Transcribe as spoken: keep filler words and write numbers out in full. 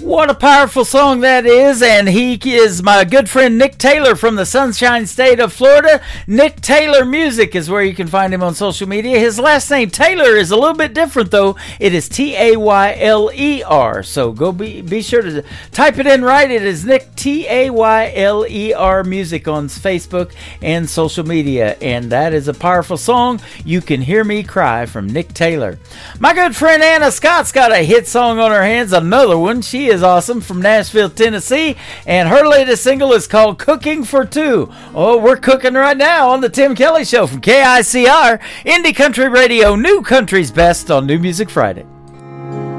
What a powerful song that is, and he is my good friend Nick Taylor from the Sunshine State of Florida. Nick Taylor Music is where you can find him on social media. His last name, Taylor, is a little bit different, though. It is T A Y L E R, so go be, be sure to type it in right. It is Nick, T A Y L E R Music on Facebook and social media, and that is a powerful song. You Can Hear Me Cry from Nick Taylor. My good friend Anna Scott's got a hit song on her hands, another one. She is awesome from Nashville, Tennessee, and her latest single is called Cooking for Two. Oh, we're cooking right now on the Tim Kelly Show from K I C R, Indie Country Radio, New Country's Best on New Music Friday.